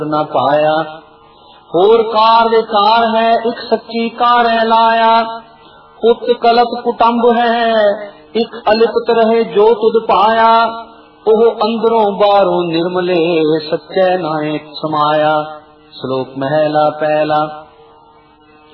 न पाया। होर कार दे कार है एक सच्ची कार है लाया। पुत कलप कुटुंब है एक अलिप्त रहे जो तुद पाया। ओह अंदरों बाहरों निर्मले सच्चे नायक समाया। श्लोक महला पहला।